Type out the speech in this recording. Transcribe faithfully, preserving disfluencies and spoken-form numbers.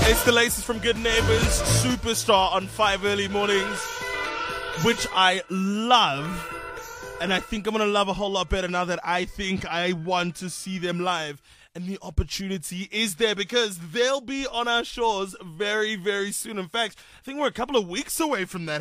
It's the latest from Good Neighbors, Superstar on five early mornings, which I love. And I think I'm going to love a whole lot better now that I think I want to see them live. And the opportunity is there because they'll be on our shores very, very soon. In fact, I think we're a couple of weeks away from that.